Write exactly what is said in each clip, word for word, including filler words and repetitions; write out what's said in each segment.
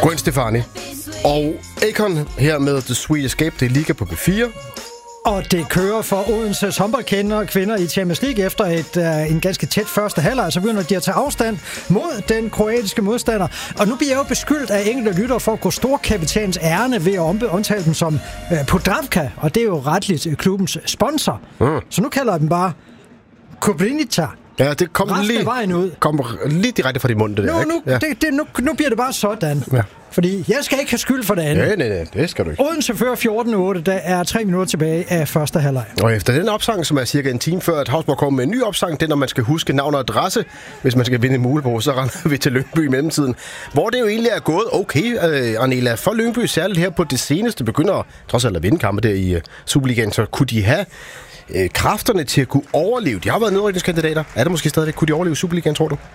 Gwen Stefani. Og Akon her med The Sweet Escape. Det er Liga på B fire. Og det kører for Odenses håndboldkvinder og kvinder i Champions League efter et, uh, en ganske tæt første halvleg. Så begynder de at tage afstand mod den kroatiske modstander. Og nu bliver jeg jo beskyldt af enkelte lyttere for at gå storkapitans ærne ved at omtale dem som uh, Podravka. Og det er jo retligt klubbens sponsor. Mm. Så nu kalder jeg dem bare Kobrinica. Ja, det kom lige, kom lige direkte fra din mund, det nu, der, ikke? Nu, ja. det, det, nu, nu bliver det bare sådan. Ja. Fordi jeg skal ikke have skyld for det andet. Nej, nej, nej, det skal du ikke. Odense fører fjorten otte, der er tre minutter tilbage af første halvleg. Og efter den opsang, som er cirka en time før, at Hausborg kommer med en ny opsang, det er, når man skal huske navn og adresse, hvis man skal vinde en mulepose, så render vi til Lyngby i mellemtiden. Hvor det jo egentlig er gået okay, uh, Arnela, for Lyngby, særligt her på det seneste, begynder trods alt at vinde kampe der i uh, Superligaen, så kunne de have uh, kræfterne til at kunne overleve. De har været nedrykningskandidater. Er det måske stadigvæk, kunne de overleve Superligaen, tror du?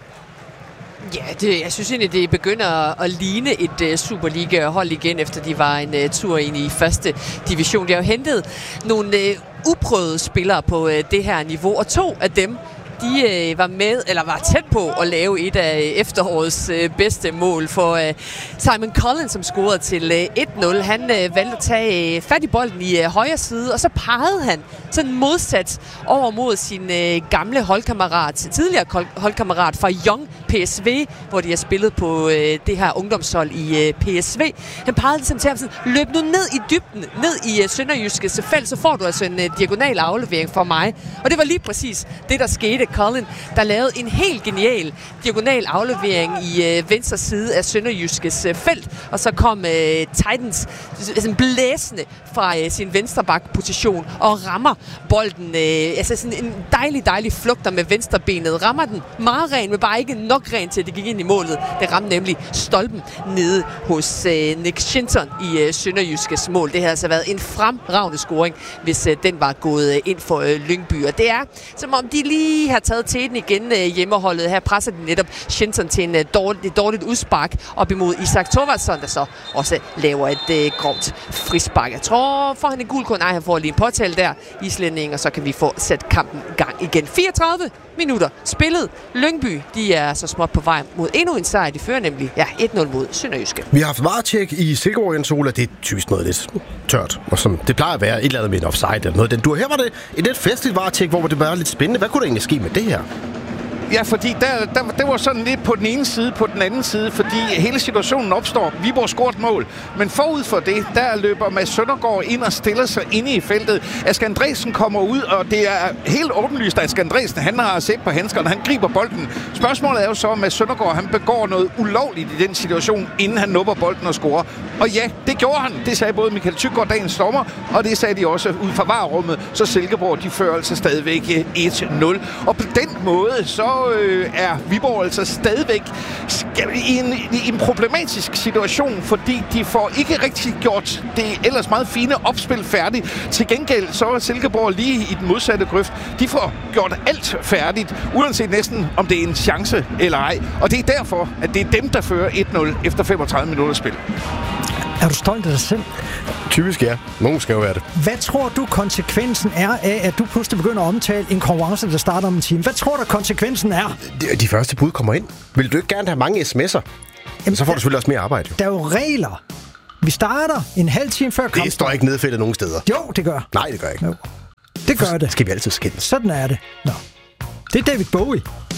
Ja, det, jeg synes egentlig, det begynder at ligne et uh, Superliga-hold igen, efter de var en uh, tur ind i første division. De har jo hentet nogle uh, uprøvede spillere på uh, det her niveau, og to af dem, de øh, var med, eller var tæt på at lave et af efterårets øh, bedste mål for øh, Simon Collins, som scorede til øh, et nul. Han øh, valgte at tage øh, fat i bolden i øh, højre side, og så pegede han sådan modsat over mod sin øh, gamle holdkammerat, tidligere holdkammerat fra Young P S V, hvor de har spillet på øh, det her ungdomshold i øh, P S V. Han pegede ligesom til ham sådan, løb nu ned i dybden, ned i øh, Sønderjyskes felt, så får du altså en øh, diagonal aflevering for mig. Og det var lige præcis det, der skete. Colin, der lavede en helt genial diagonal aflevering i øh, venstre side af Sønderjyskes øh, felt, og så kom øh, Titans altså, blæsende fra øh, sin venstreback-position og rammer bolden. Øh, altså sådan en dejlig, dejlig flugter med venstrebenet. Rammer den meget ren, men bare ikke nok ren til, at det gik ind i målet. Det ramte nemlig stolpen nede hos øh, Nick Shinton i øh, Sønderjyskes mål. Det havde altså været en fremragende scoring, hvis øh, den var gået øh, ind for øh, Lyngby. Og det er, som om de lige har taget teten igen øh, hjemmeholdet. Her presser de netop Shinton til en øh, dårligt, et dårligt udspark op imod Isak Thorvaldsson, der så også laver et øh, grovt frispark. Jeg tror, får han en gul kort. Nej, han får lige en påtale der, islænding, og så kan vi få sat kampen i gang igen. fireogtredive minutter spillet. Lyngby, de er så småt på vej mod endnu en sejr. De fører nemlig ja, et nul mod Sønderjyske. Vi har haft varetjek i Silkeborg, Jens Ola. Det er typisk noget lidt tørt, og som det plejer at være et eller andet med en offside eller noget. Den du her var det et lidt festligt varetjek, hvor det var lidt spændende. Hvad kunne der egentlig ske med det her? Ja, fordi der, der, det var sådan lidt på den ene side, på den anden side, fordi hele situationen opstår. Viborg scorer et mål, men forud for det, der løber Mads Søndergaard ind og stiller sig inde i feltet. Asger Andresen kommer ud, og det er helt åbenlyst, at Asger Andresen, han har set på handskerne, han griber bolden. Spørgsmålet er jo så, at Mads Søndergaard, han begår noget ulovligt i den situation, inden han nupper bolden og scorer. Og ja, det gjorde han. Det sagde både Michael Thygaard, dagens dommer, og det sagde de også ud fra varerummet. Så Silkeborg, de fører altså stadigvæk et nul. Og på den måde, så øh, er Viborg altså stadigvæk i en, i en problematisk situation, fordi de får ikke rigtig gjort det ellers meget fine opspil færdigt. Til gengæld så er Silkeborg lige i den modsatte grøft. De får gjort alt færdigt, uanset næsten om det er en chance eller ej. Og det er derfor, at det er dem, der fører et nul efter femogtredive minutter spil. Er du stolt af dig selv? Typisk ja. Nogen skal jo være det. Hvad tror du konsekvensen er af, at du pludselig begynder at omtale en konkurrence, der starter om en time? Hvad tror du konsekvensen er? De, de første bud kommer ind. Vil du ikke gerne have mange sms'er? Jamen, så får du selvfølgelig også mere arbejde. Jo. Der er jo regler. Vi starter en halv time før kampen. Det står ikke nedfældet nogen steder. Jo, det gør. Nej, det gør ikke. Jo. Det gør det. Skal vi altid skændes? Sådan er det. Nå. Det er David Bowie.